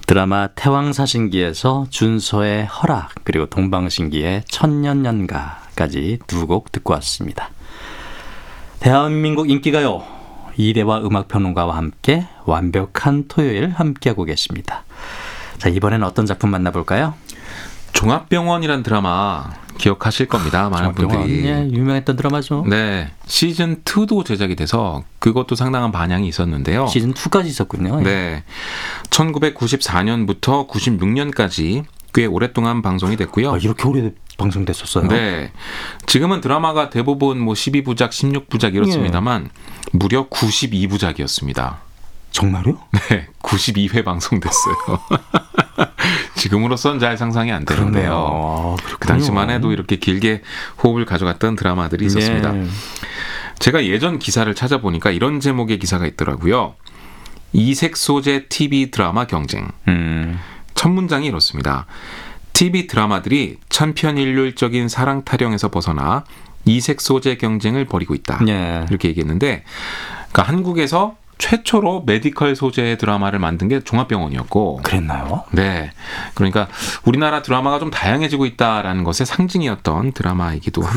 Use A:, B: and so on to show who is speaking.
A: 드라마 태왕사신기에서 준서의 허락, 그리고 동방신기의 천년연가까지 두 곡 듣고 왔습니다. 대한민국 인기가요, 이대화 음악평론가와 함께 완벽한 토요일 함께하고 계십니다. 자, 이번에는 어떤 작품 만나볼까요?
B: 종합병원이란 드라마 기억하실 겁니다. 많은 분들이.
A: 예, 유명했던 드라마죠.
B: 네, 시즌2도 제작이 돼서 그것도 상당한 반향이 있었는데요.
A: 시즌2까지 있었군요.
B: 네, 1994년부터 96년까지 꽤 오랫동안 방송이 됐고요.
A: 아, 이렇게 오래 방송됐었어요?
B: 네, 지금은 드라마가 대부분 12부작, 16부작 이렇습니다만 무려 92부작이었습니다.
A: 정말요?
B: 네, 92회 방송됐어요. 지금으로선 잘 상상이 안 되는데요. 그 당시만 해도 이렇게 길게 호흡을 가져갔던 드라마들이 있었습니다.
A: 네.
B: 제가 예전 기사를 찾아보니까 이런 제목의 기사가 있더라고요. 이색 소재 TV 드라마 경쟁. 첫 문장이 이렇습니다. TV 드라마들이 천편일률적인 사랑 타령에서 벗어나 이색 소재 경쟁을 벌이고 있다.
A: 네.
B: 이렇게 얘기했는데, 그러니까 한국에서 최초로 메디컬 소재의 드라마를 만든 게 종합병원이었고.
A: 그랬나요?
B: 네. 그러니까 우리나라 드라마가 좀 다양해지고 있다라는 것의 상징이었던 드라마이기도 합니다.